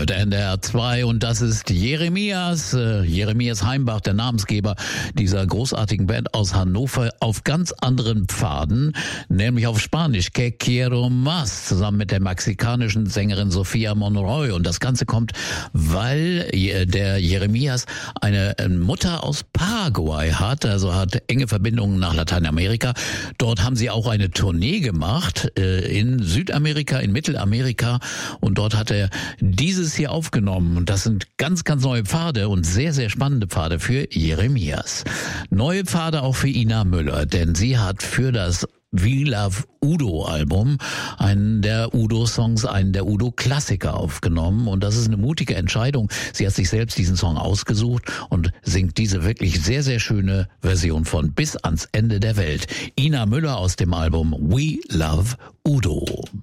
hört NDR 2 und das ist Jeremias Heimbach, der Namensgeber dieser großartigen Band aus Hannover, auf ganz anderen Pfaden, nämlich auf Spanisch, Que quiero más, zusammen mit der mexikanischen Sängerin Sofía Monroy. Und das Ganze kommt, weil der Jeremias eine Mutter aus Paraguay hat, also hat enge Verbindungen nach Lateinamerika. Dort haben sie auch eine Tournee gemacht, in Südamerika, in Mittelamerika, und dort hat er dieses hier aufgenommen. Und das sind ganz, ganz neue Pfade und sehr, sehr spannende Pfade für Jeremias. Neue Pfade auch für Ina Müller, denn sie hat für das We Love Udo Album einen der Udo-Songs, einen der Udo-Klassiker aufgenommen. Und das ist eine mutige Entscheidung. Sie hat sich selbst diesen Song ausgesucht und singt diese wirklich sehr, sehr schöne Version von Bis ans Ende der Welt. Ina Müller aus dem Album We Love Udo.